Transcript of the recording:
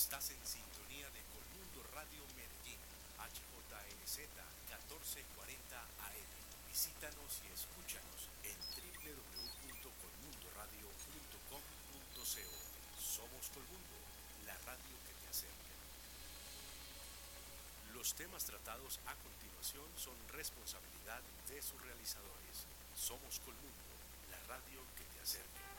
Estás en sintonía de Colmundo Radio Medellín, HJNZ 1440 AM. Visítanos y escúchanos en www.colmundoradio.com.co. Somos Colmundo, la radio que te acerca. Los temas tratados a continuación son responsabilidad de sus realizadores. Somos Colmundo, la radio que te acerca.